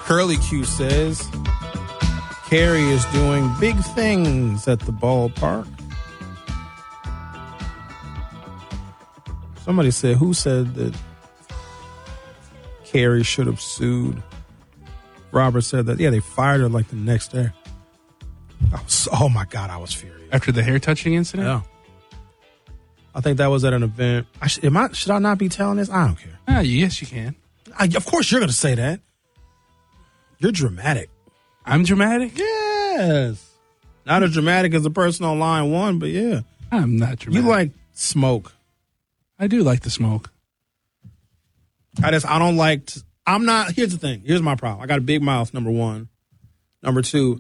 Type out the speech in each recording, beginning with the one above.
Curly Q says, Carrie is doing big things at the ballpark. Somebody said, who said that Carrie should have sued? Robert said that, yeah, they fired her like the next day. Oh my God, I was furious. After the hair touching incident? Yeah. I think that was at an event. Should I not be telling this? I don't care. Yes, you can. Of course you're going to say that. You're dramatic. I'm dramatic? Yes. Not as dramatic as the person on line one, but yeah. I'm not dramatic. You like smoke. I do like the smoke. Here's the thing. Here's my problem. I got a big mouth, number one. Number two,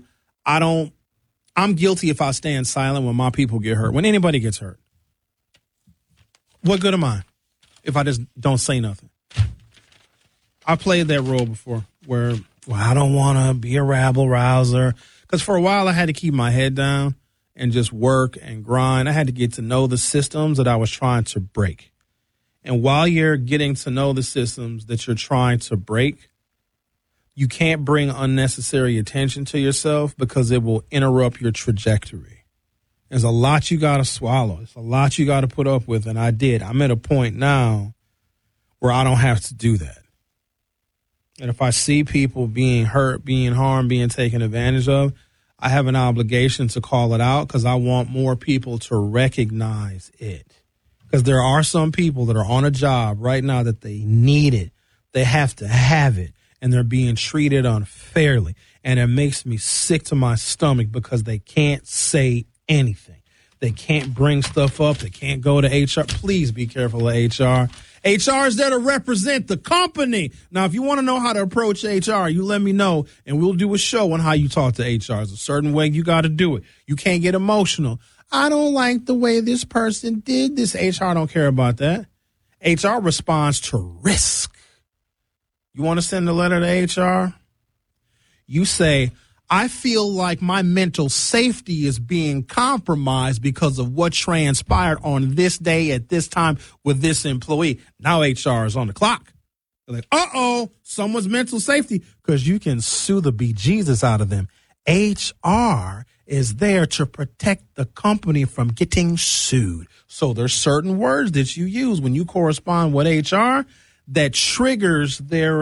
I'm guilty if I stand silent when my people get hurt, when anybody gets hurt. What good am I if I just don't say nothing? I played that role before where, I don't want to be a rabble-rouser. Because for a while I had to keep my head down and just work and grind. I had to get to know the systems that I was trying to break. And while you're getting to know the systems that you're trying to break, you can't bring unnecessary attention to yourself because it will interrupt your trajectory. There's a lot you got to swallow. There's a lot you got to put up with, and I did. I'm at a point now where I don't have to do that. And if I see people being hurt, being harmed, being taken advantage of, I have an obligation to call it out because I want more people to recognize it. Because there are some people that are on a job right now that they need it. They have to have it. And they're being treated unfairly. And it makes me sick to my stomach because they can't say anything. They can't bring stuff up. They can't go to HR. Please be careful of HR. HR is there to represent the company. Now, if you want to know how to approach HR, you let me know, and we'll do a show on how you talk to HR. There's a certain way you got to do it. You can't get emotional. I don't like the way this person did this. HR don't care about that. HR responds to risk. You want to send a letter to HR? You say, I feel like my mental safety is being compromised because of what transpired on this day at this time with this employee. Now HR is on the clock. They're like, someone's mental safety, because you can sue the bejesus out of them. HR is there to protect the company from getting sued. So there's certain words that you use when you correspond with HR that triggers their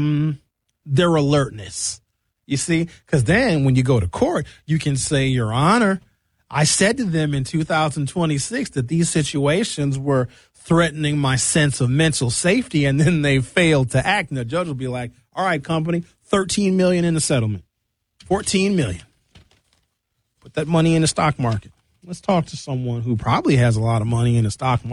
alertness. You see, because then when you go to court, you can say, Your Honor, I said to them in 2026 that these situations were threatening my sense of mental safety, and then they failed to act. And the judge will be like, all right, company, $13 million in the settlement, $14 million. Put that money in the stock market. Let's talk to someone who probably has a lot of money in the stock market.